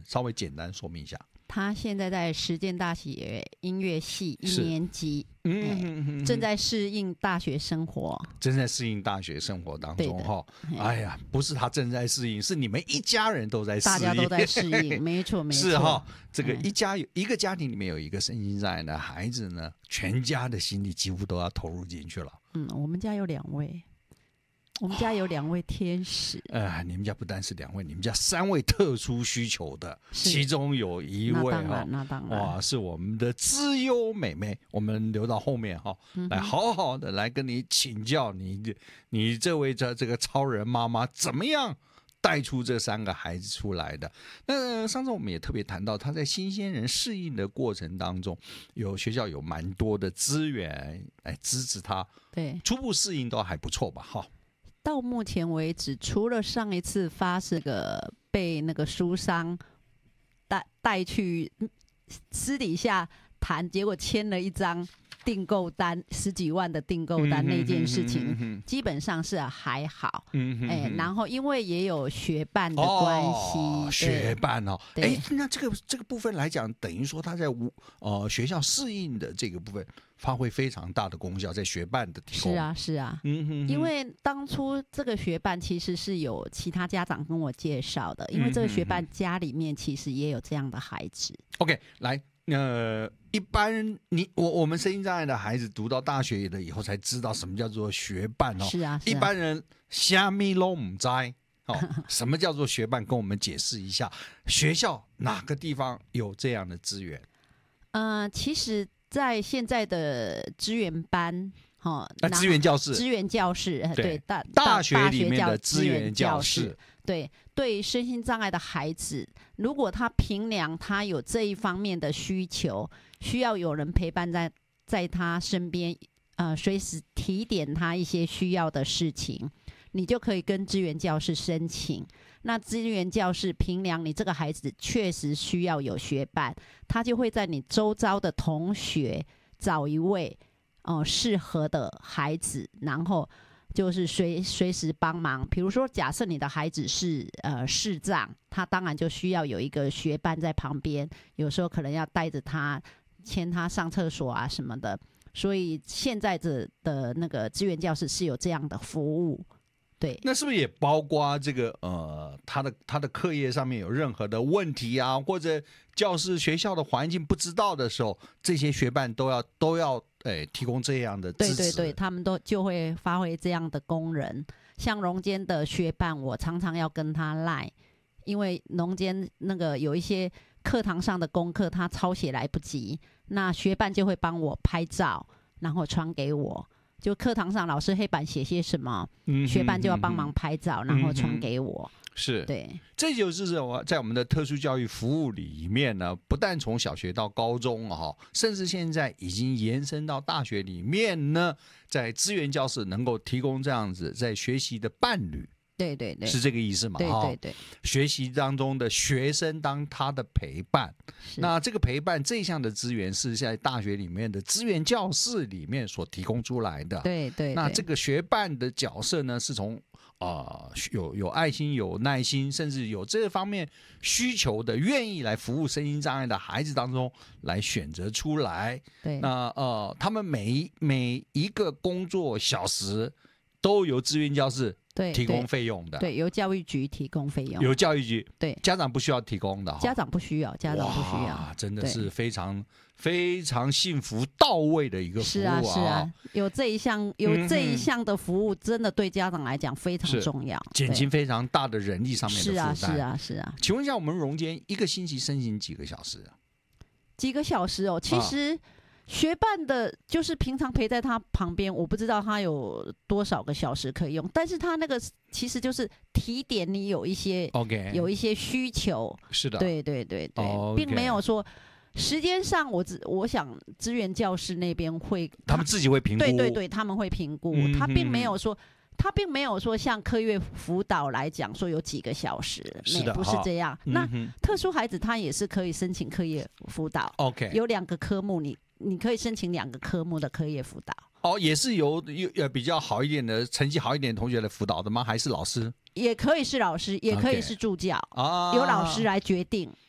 稍微简单说明一下。 他现在在实践大学音乐系1年级，正在适应大学生活， 正在适应大学生活当中哈。哎呀，不是他正在适应，是你们一家人都在适应， 大家都在适应，没错没错。 是哈，这个一个家庭里面有一个身心障碍的孩子呢，全家的心力几乎都要投入进去了。 我们家有2位。我们家有2位天使， 你们家不单是2位，你们家3位特殊需求的，其中有1位那当然， 哇，是我们的资优妹妹，我们留到后面来好好的来跟你请教你这位这个超人妈妈怎么样带出这3个孩子出来的。那上次我们也特别谈到，他在新鲜人适应的过程当中，学校有蛮多的资源来支持他， 对， 初步适应都还不错吧， 到目前为止，除了上一次被那个书商带去私底下谈，结果签了一张订购单10几万的订购单那件事情，基本上是还好。然后因为也有学伴的关系， 学伴那这个部分来讲，等于说他在学校适应的这个部分发挥非常大的功效，在学伴的提供。 是啊，因为当初这个学伴其实是有其他家长跟我介绍的，因为这个学伴家里面其实也有这样的孩子。 OK， 来。一般我们身心障碍的孩子读到大学了以后才知道什么叫做学伴是啊， 一般人虾米都不知什么叫做学伴？跟我们解释一下，学校哪个地方有这样的资源？ 其实，在现在的资源班。 资源教室， 对， 大学里面的资源教室， 对身心障碍的孩子，如果他评量他有这一方面的需求，需要有人陪伴在他身边，随时提点他一些需要的事情，你就可以跟资源教室申请。那资源教室评量你这个孩子确实需要有学伴，他就会在你周遭的同学找一位适合的孩子，然后就是随时帮忙。比如说，假设你的孩子是视障，他当然就需要有一个学伴在旁边，有时候可能要带着他牵他上厕所啊什么的。所以现在的那个资源教室是有这样的服务。对， 那是不是也包括这个他的课业上面有任何的问题啊，或者教室学校的环境不知道的时候，这些学伴都要提供这样的支持？ 对，他们就会发挥这样的功能。像农间的学伴，我常常要跟他赖，因为农间那个有一些课堂上的功课他抄写来不及，那学伴就会帮我拍照，然后传给我。就课堂上老师黑板写些什么，学伴就要帮忙拍照，然后传给我。 是， 对， 这就是在我们的特殊教育服务里面呢，不但从小学到高中甚至现在已经延伸到大学里面呢，在资源教室能够提供这样子在学习的伴侣。 对， 是这个意思嘛？ 对， 学习当中的学生当他的陪伴，那这个陪伴这项的资源是在大学里面的资源教室里面所提供出来的。 对， 那这个学伴的角色呢，是从有爱心、有耐心，甚至有这方面需求的，愿意来服务身心障碍的孩子当中来选择出来。 对， 那他们每一个工作小时都由资源教室提供费用的。 对，由教育局提供费用。 由教育局， 对， 家长不需要提供的。 家长不需要， 真的是非常非常幸福到位的一个服务啊！ 是啊，有这一项的服务，真的对家长来讲非常重要， 减轻非常大的人力上面的负担。 是啊。 请问一下，我们荣间一个星期申请几个小时？ 几个小时哦，其实。学伴的就是平常陪在他旁边，我不知道他有多少个小时可以用，但是他那个其实就是提点你有一些有一些需求。 是的， 对，并没有说时间上我想资源教室那边会他们自己会评估。 对，他们会评估，他并没有说像课业辅导来讲说有几个小时，不是这样。那特殊孩子他也是可以申请课业辅导。 OK， 有2个科目你可以申请2个科目的课业辅导。 也是有比较好一点的成绩好一点的同学来辅导的吗？还是老师？ 也可以是老师，也可以是助教，由老师来决定。